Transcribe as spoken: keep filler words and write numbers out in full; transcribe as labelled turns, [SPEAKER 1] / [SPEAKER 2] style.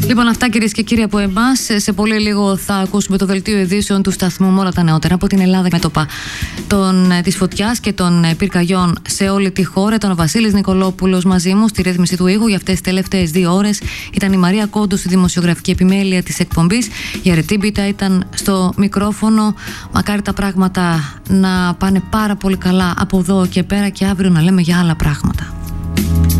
[SPEAKER 1] Λοιπόν, αυτά κυρίες και κύριοι από εμάς. Σε πολύ λίγο θα ακούσουμε το δελτίο ειδήσεων του σταθμού με όλα τα νεότερα από την Ελλάδα μέτωπα των, της φωτιάς και των πυρκαγιών σε όλη τη χώρα. Ήταν ο Βασίλης Νικολόπουλος μαζί μου στη ρύθμιση του ήχου για αυτές τις τελευταίες δύο ώρες. Ήταν η Μαρία Κόντου στη δημοσιογραφική επιμέλεια της εκπομπής. Η Αρετή Μπίτα ήταν στο μικρόφωνο. Μακάρι τα πράγματα να πάνε πάρα πολύ καλά από εδώ και πέρα και αύριο να λέμε για άλλα πράγματα.